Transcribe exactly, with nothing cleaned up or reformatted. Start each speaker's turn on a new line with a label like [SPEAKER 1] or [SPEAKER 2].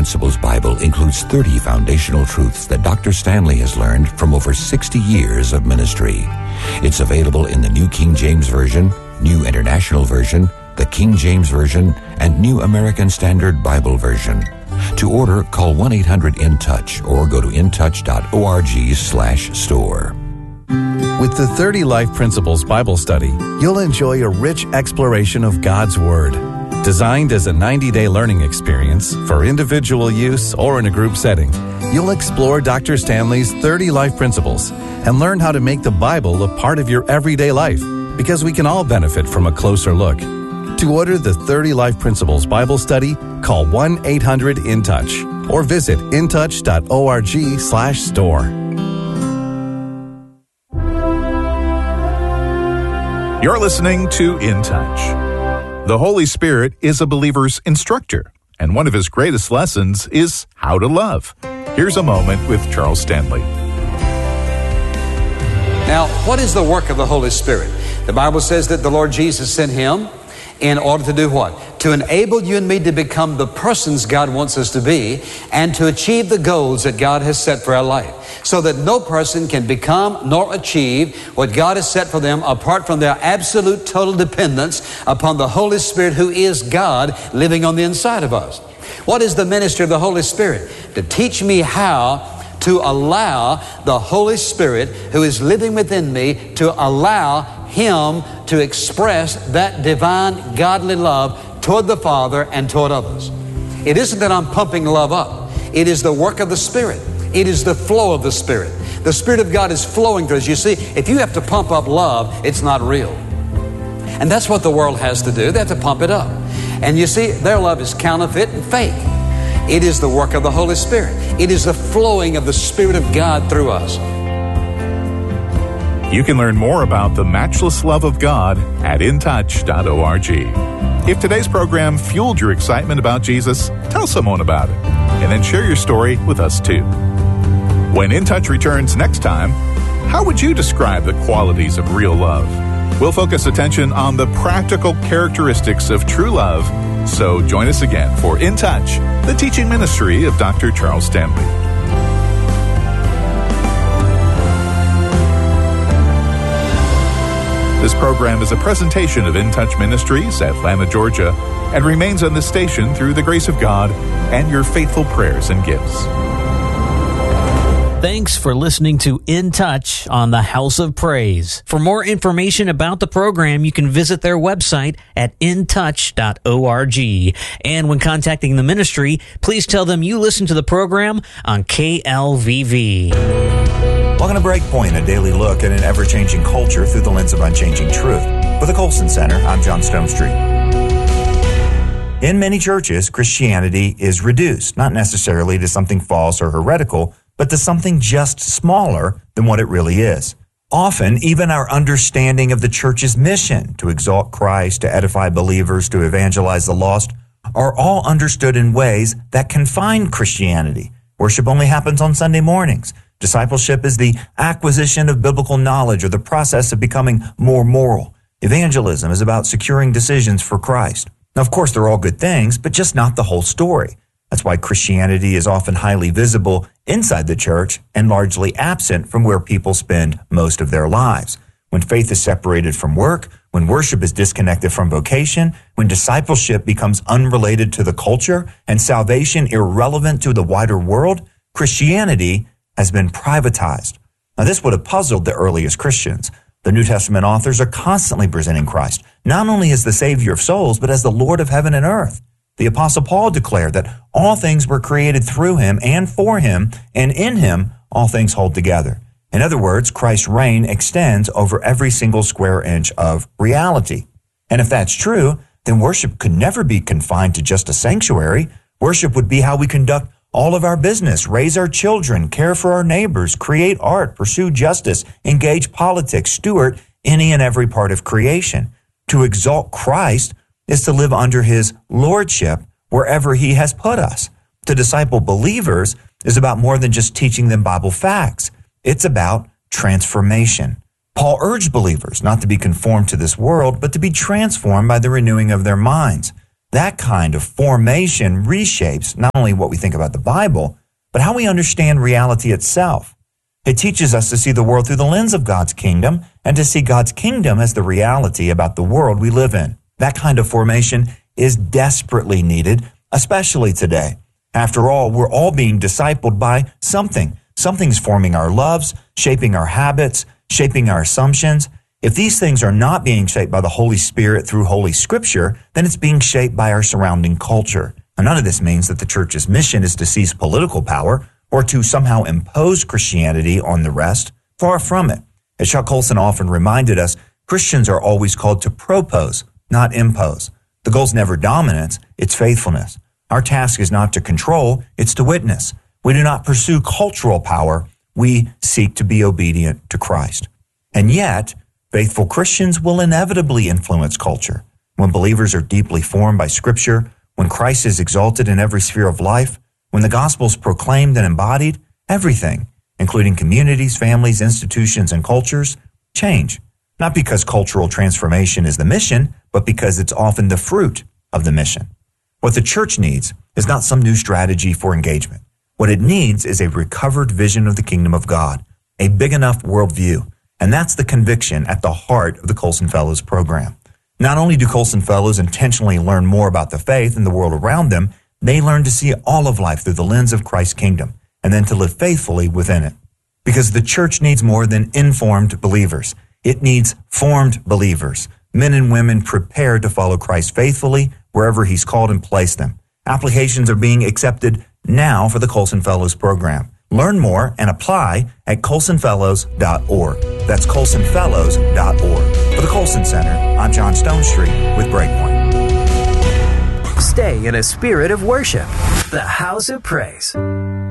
[SPEAKER 1] Principles Bible includes thirty foundational truths that Doctor Stanley has learned from over sixty years of ministry. It's available in the New King James Version, New International Version, the King James Version, and New American Standard Bible Version. To order, call one eight hundred in touch or go to intouch dot org slash store.
[SPEAKER 2] With the thirty Life Principles Bible Study, you'll enjoy a rich exploration of God's Word. Designed as a ninety-day learning experience for individual use or in a group setting, you'll explore Doctor Stanley's thirty Life Principles and learn how to make the Bible a part of your everyday life, because we can all benefit from a closer look. To order the thirty Life Principles Bible Study, call one eight hundred in touch or visit intouch dot org slash store.
[SPEAKER 3] You're listening to In Touch. The Holy Spirit is a believer's instructor, and one of his greatest lessons is how to love. Here's a moment with Charles Stanley.
[SPEAKER 4] Now, what is the work of the Holy Spirit? The Bible says that the Lord Jesus sent him in order to do what? To enable you and me to become the persons God wants us to be and to achieve the goals that God has set for our life, so that no person can become nor achieve what God has set for them apart from their absolute total dependence upon the Holy Spirit, who is God living on the inside of us. What is the ministry of the Holy Spirit? To teach me how to allow the Holy Spirit who is living within me to allow Him to express that divine godly love toward the Father and toward others. It isn't that I'm pumping love up. It is the work of the Spirit. It is the flow of the Spirit. The Spirit of God is flowing through us. You see, if you have to pump up love, it's not real. And that's what the world has to do. They have to pump it up. And you see, their love is counterfeit and fake. It is the work of the Holy Spirit. It is the flowing of the Spirit of God through us.
[SPEAKER 3] You can learn more about the matchless love of God at intouch dot org. If today's program fueled your excitement about Jesus, tell someone about it, and then share your story with us too. When In Touch returns next time, how would you describe the qualities of real love? We'll focus attention on the practical characteristics of true love, so join us again for In Touch, the teaching ministry of Doctor Charles Stanley. This program is a presentation of In Touch Ministries, Atlanta, Georgia, and remains on this station through the grace of God and your faithful prayers and gifts.
[SPEAKER 5] Thanks for listening to In Touch on the House of Praise. For more information about the program, you can visit their website at intouch dot org. And when contacting the ministry, please tell them you listen to the program on K L V V.
[SPEAKER 6] Welcome to Breakpoint, a daily look at an ever-changing culture through the lens of unchanging truth. For the Colson Center, I'm John Stonestreet. In many churches, Christianity is reduced, not necessarily to something false or heretical, but to something just smaller than what it really is. Often, even our understanding of the church's mission to exalt Christ, to edify believers, to evangelize the lost, are all understood in ways that confine Christianity. Worship only happens on Sunday mornings. Discipleship is the acquisition of biblical knowledge or the process of becoming more moral. Evangelism is about securing decisions for Christ. Now, of course, they're all good things, but just not the whole story. That's why Christianity is often highly visible inside the church and largely absent from where people spend most of their lives. When faith is separated from work, when worship is disconnected from vocation, when discipleship becomes unrelated to the culture and salvation irrelevant to the wider world, Christianity has been privatized. Now, this would have puzzled the earliest Christians. The New Testament authors are constantly presenting Christ, not only as the Savior of souls, but as the Lord of heaven and earth. The Apostle Paul declared that all things were created through him and for him, and in him all things hold together. In other words, Christ's reign extends over every single square inch of reality. And if that's true, then worship could never be confined to just a sanctuary. Worship would be how we conduct all of our business, raise our children, care for our neighbors, create art, pursue justice, engage politics, steward any and every part of creation. To exalt Christ is to live under his lordship wherever he has put us. To disciple believers is about more than just teaching them Bible facts. It's about transformation. Paul urged believers not to be conformed to this world, but to be transformed by the renewing of their minds. That kind of formation reshapes not only what we think about the Bible, but how we understand reality itself. It teaches us to see the world through the lens of God's kingdom and to see God's kingdom as the reality about the world we live in. That kind of formation is desperately needed, especially today. After all, we're all being discipled by something. Something's forming our loves, shaping our habits, shaping our assumptions. If these things are not being shaped by the Holy Spirit through Holy Scripture, then it's being shaped by our surrounding culture. And none of this means that the church's mission is to seize political power or to somehow impose Christianity on the rest. Far from it. As Chuck Colson often reminded us, Christians are always called to propose, not impose. The goal's never dominance, it's faithfulness. Our task is not to control, it's to witness. We do not pursue cultural power, we seek to be obedient to Christ. And yet, faithful Christians will inevitably influence culture. When believers are deeply formed by Scripture, when Christ is exalted in every sphere of life, when the gospel is proclaimed and embodied, everything, including communities, families, institutions, and cultures, change. Not because cultural transformation is the mission, but because it's often the fruit of the mission. What the church needs is not some new strategy for engagement. What it needs is a recovered vision of the kingdom of God, a big enough worldview. And that's the conviction at the heart of the Colson Fellows program. Not only do Colson Fellows intentionally learn more about the faith and the world around them, they learn to see all of life through the lens of Christ's kingdom and then to live faithfully within it. Because the church needs more than informed believers. It needs formed believers, men and women prepared to follow Christ faithfully wherever he's called and placed them. Applications are being accepted now for the Colson Fellows program. Learn more and apply at colson fellows dot org. That's colson fellows dot org. For the Colson Center, I'm John Stonestreet with Breakpoint.
[SPEAKER 7] Stay in a spirit of worship. The House of Praise.